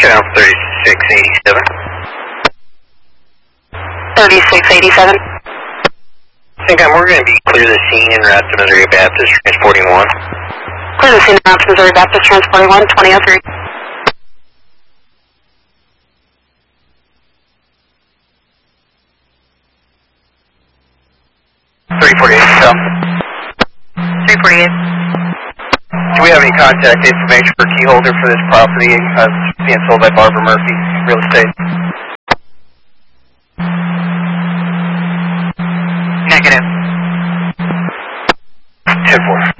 Channel 3687. 3687. Syncom, we're going to be clear the scene in route to Missouri Baptist, transporting 1. Clear the scene in route to Missouri Baptist, transporting 1, 2003. So. 348. Do we have any contact information for key holder for this property being sold by Barbara Murphy Real Estate? Negative. 10-4.